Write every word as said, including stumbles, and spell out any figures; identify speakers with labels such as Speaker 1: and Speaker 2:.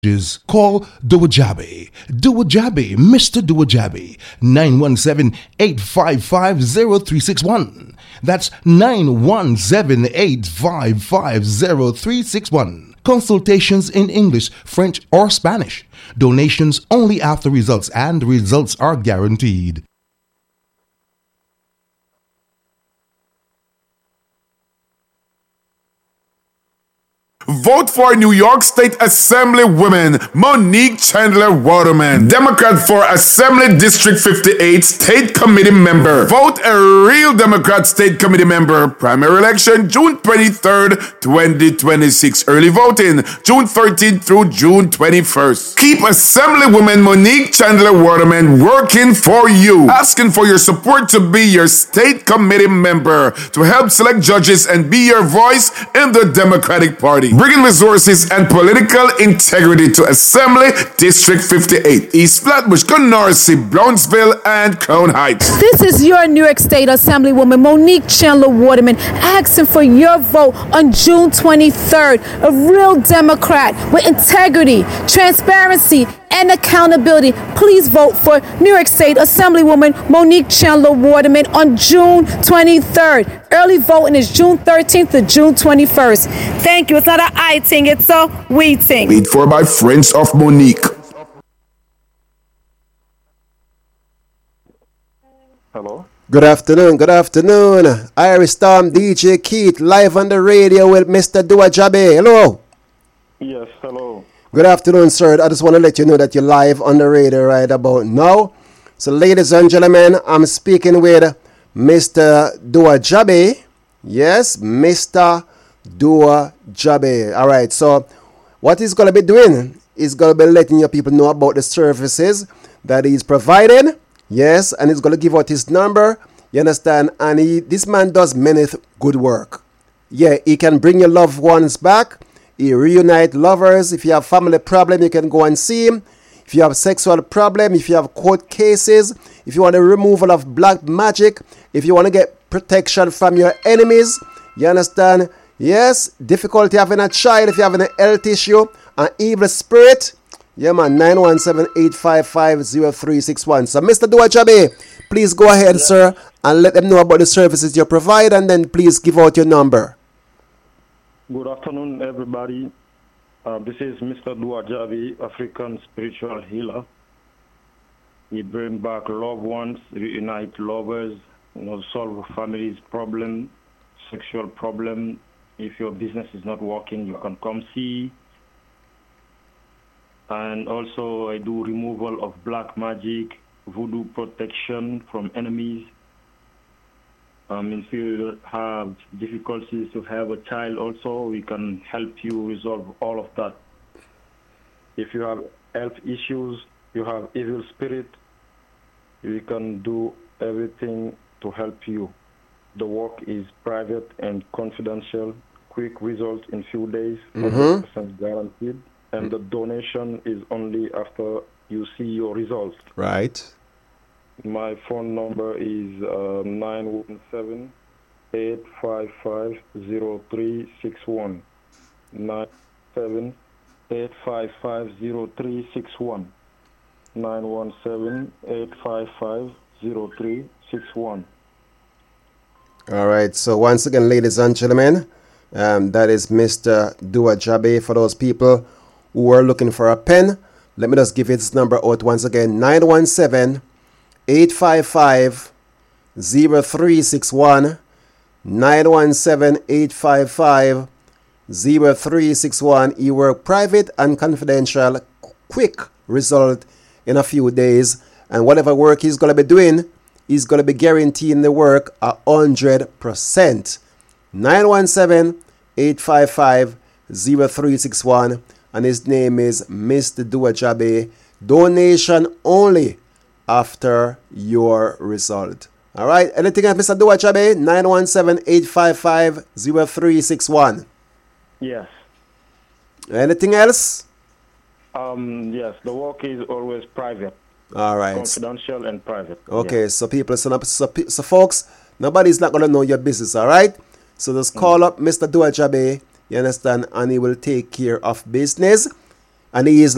Speaker 1: Is call Duajabe. Duajabe, Mister Duajabe, nine one seven, eight five five, zero three six one. That's nine one seven, eight five five, zero three six one. Consultations in English, French, or Spanish. Donations only after results, and results are guaranteed.
Speaker 2: Vote for New York State Assemblywoman Monique Chandler Waterman, Democrat for Assembly District fifty-eight State Committee member. Vote a real Democrat State Committee member. Primary election June twenty-third, twenty twenty-six. Early voting June thirteenth through June twenty-first. Keep Assemblywoman Monique Chandler Waterman working for you. Asking for your support to be your State Committee member, to help select judges and be your voice in the Democratic Party. Bringing resources and political integrity to Assembly District fifty-eight, East Flatbush, Canarsie, Brownsville, and Crown Heights.
Speaker 3: This is your New York State Assemblywoman Monique Chandler Waterman asking for your vote on June twenty-third. A real Democrat with integrity, transparency, and accountability. Please vote for New York State Assemblywoman Monique Chandler Waterman on June twenty-third. Early voting is June thirteenth to June twenty-first. Thank you. It's not an I thing, it's a we thing.
Speaker 2: Paid for by Friends of Monique.
Speaker 4: Hello.
Speaker 5: Good afternoon, good afternoon. Irish Storm D J Keith live on the radio with Mister Duajabe. Hello.
Speaker 4: Yes, hello.
Speaker 5: Good afternoon, sir. I just want to let you know that you're live on the radio right about now. So, ladies and gentlemen, I'm speaking with Mister Duajabe. Yes, Mister Duajabe. All right, so what he's going to be doing is going to be letting your people know about the services that he's providing. Yes, and he's going to give out his number. You understand? And he, this man does many th- good work. Yeah, he can bring your loved ones back. He reunite lovers. If you have family problem, you can go and see him. If you have sexual problem, if you have court cases, if you want a removal of black magic, if you want to get protection from your enemies, you understand? Yes, difficulty having a child, if you're having a health issue, an evil spirit, yeah man, nine one seven, eight five five, zero three six one. So Mister Duajabe, please go ahead, yeah. sir, and let them know about the services you provide, and then please give out your number.
Speaker 4: Good afternoon, everybody. Uh, this is Mister Duajabe, African spiritual healer. We bring back loved ones, reunite lovers, you know, solve families' problem, sexual problem. If your business is not working, you can come see. And also, I do removal of black magic, voodoo protection from enemies. Um, if you have difficulties to have a child also, we can help you resolve all of that. If you have health issues, you have evil spirit, we can do everything to help you. The work is private and confidential, quick result in few days,
Speaker 5: mm-hmm.
Speaker 4: one hundred percent guaranteed, and the donation is only after you see your results.
Speaker 5: Right.
Speaker 4: My phone number is uh, nine one seven, eight five five, zero three six one. nine seven, eight five five, zero three six one. nine one seven, eight five five, zero three six one.
Speaker 5: All right. So once again, ladies and gentlemen, um, that is Mister Duajabe. For those people who are looking for a pen, let me just give his number out once again. nine one seven, eight five five, zero three six one. nine one seven, eight five five, zero three six one. You work private and confidential, quick result in a few days. And whatever work he's going to be doing, he's going to be guaranteeing the work a hundred percent. nine one seven, eight five five, zero three six one. And his name is Mister Duajabe. Donation only after your result. All right. Anything else, Mister Duajabe? nine one seven, eight five five, zero three six one.
Speaker 4: Yes.
Speaker 5: Anything else?
Speaker 4: Um. Yes. The work is always private.
Speaker 5: All right.
Speaker 4: Confidential and private.
Speaker 5: Okay.
Speaker 4: Yeah.
Speaker 5: So people, so, so, so folks, nobody's not going to know your business. All right. So just call mm. up Mister Duajabe. You understand? And he will take care of business. And he is